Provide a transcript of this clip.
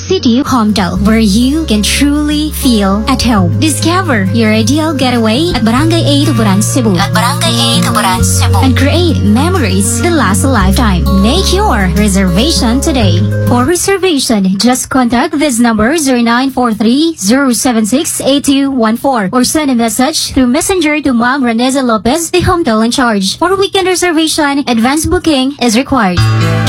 City Hometown, where you can truly feel at home. Discover your ideal getaway at Barangay A, Tuburan, Cebu. And create memories that last a lifetime. Make your reservation today. For reservation, just contact this number 0943-076-8214 or send a message through Messenger to Ma'am Reneza Lopez, the hotel in charge. For weekend reservation, advance booking is required.